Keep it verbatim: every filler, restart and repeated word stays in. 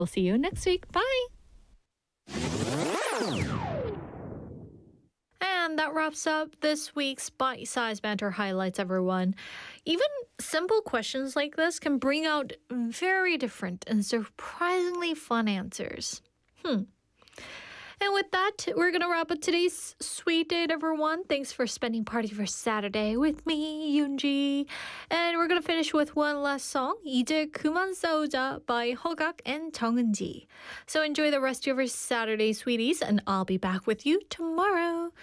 We'll see you next week. Bye. And that wraps up this week's Bite-Sized Banter Highlights, everyone. Even simple questions like this can bring out very different and surprisingly fun answers. Hmm. And with that, we're going to wrap up today's Sweet Date, everyone. Thanks for spending part of your Saturday with me, Yoonji. And we're going to finish with one last song, 이제 그만 싸우자 by Hogak and 정은지. So enjoy the rest of your Saturday, sweeties, and I'll be back with you tomorrow.